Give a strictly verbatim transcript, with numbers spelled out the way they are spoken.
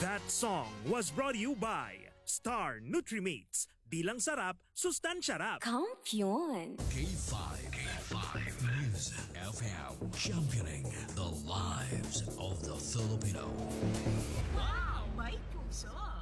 That song was brought to you by Star Nutrimates. Bilang sarap, sustansya rap. Kampiyon. K five. K five. Music F M. Championing the lives of the Filipino. Wow! May puso!